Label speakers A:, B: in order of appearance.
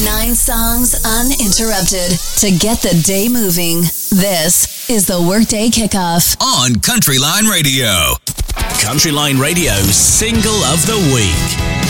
A: 9 songs uninterrupted to get the day moving. This is the Workday Kickoff
B: on Countryline Radio. Countryline Radio's Single of the Week.